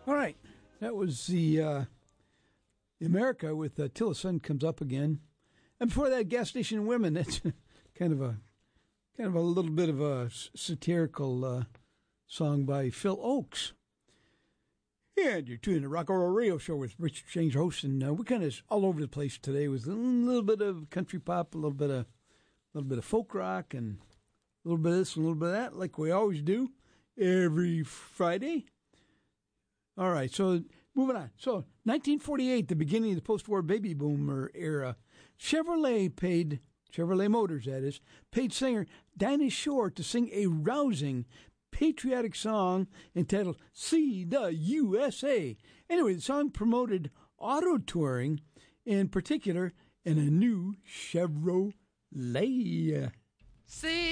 All right, that was the America with "Till the Sun Comes Up Again," and before that, "Gas Station Women." That's kind of a little bit of a satirical song by Phil Oakes. And you're tuning to Rock and Roll Radio Show with Richard James host, and we're kind of all over the place today with a little bit of country pop, a little bit of folk rock, and a little bit of this, and a little bit of that, like we always do every Friday. All right, so moving on. So 1948, the beginning of the post-war baby boomer era, Chevrolet Motors, that is, paid singer Dinah Shore to sing a rousing patriotic song entitled "See the USA." Anyway, the song promoted auto touring, in particular, in a new Chevrolet. See